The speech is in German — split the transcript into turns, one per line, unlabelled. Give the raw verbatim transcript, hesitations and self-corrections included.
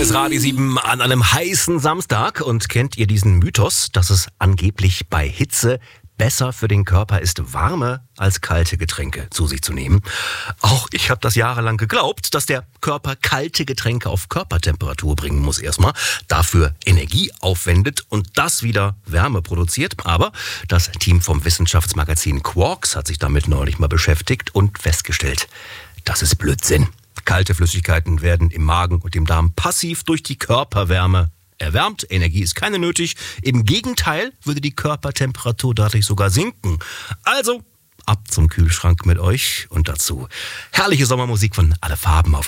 ist Radio sieben an einem heißen Samstag. Und kennt ihr diesen Mythos, dass es angeblich bei Hitze besser für den Körper ist, warme als kalte Getränke zu sich zu nehmen? Auch ich habe das jahrelang geglaubt, dass der Körper kalte Getränke auf Körpertemperatur bringen muss erstmal, dafür Energie aufwendet und das wieder Wärme produziert. Aber das Team vom Wissenschaftsmagazin Quarks hat sich damit neulich mal beschäftigt und festgestellt, das ist Blödsinn. Kalte Flüssigkeiten werden im Magen und im Darm passiv durch die Körperwärme erwärmt. Energie ist keine nötig. Im Gegenteil würde die Körpertemperatur dadurch sogar sinken. Also ab zum Kühlschrank mit euch und dazu herrliche Sommermusik von Alle Farben auf